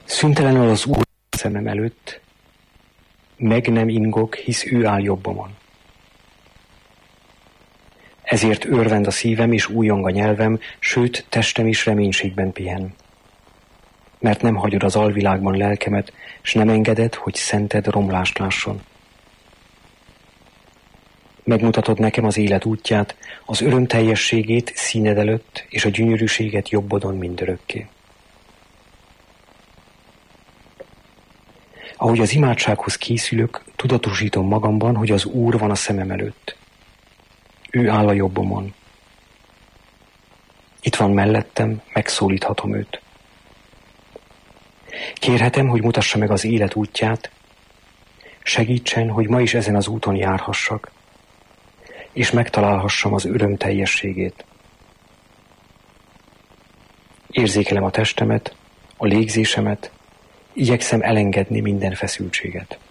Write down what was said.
Szüntelenül az Úr szemem előtt, meg nem ingok, hisz ő áll jobbomon. Ezért örvend a szívem, és újjong a nyelvem, sőt, testem is reménységben pihen. Mert nem hagyod az alvilágban lelkemet, s nem engeded, hogy szented romlást lásson. Megmutatod nekem az élet útját, az öröm teljességét színed előtt, és a gyönyörűséget jobbodon mindörökké. Ahogy az imádsághoz készülök, tudatosítom magamban, hogy az Úr van a szemem előtt. Ő áll a jobbomon. Itt van mellettem, megszólíthatom őt. Kérhetem, hogy mutassa meg az élet útját, segítsen, hogy ma is ezen az úton járhassak, és megtalálhassam az öröm teljességét. Érzékelem a testemet, a légzésemet, igyekszem elengedni minden feszültséget.